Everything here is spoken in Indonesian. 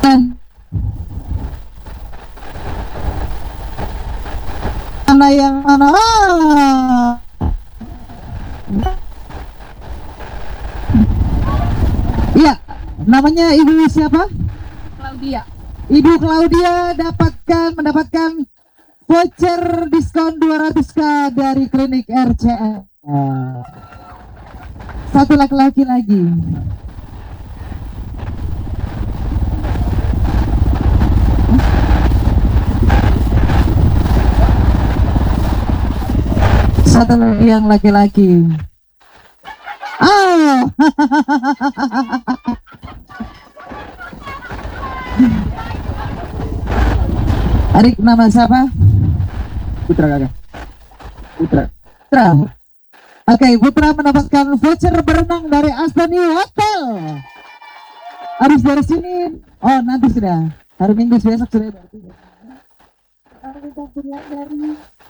Mana yang mana? Iya, namanya Ibu siapa? Claudia. Ibu Claudia mendapatkan voucher diskon 200k dari klinik RCA. Satu laki-laki lagi. Satu lagi yang laki-laki. Oh. Adik, nama siapa? Putra kakak. Putra. Putra. Oke, Putra mendapatkan voucher berenang dari Astani Hotel. Harus dari sini. Oh, nanti sudah. Hari Minggu besok sudah. Kita punya dari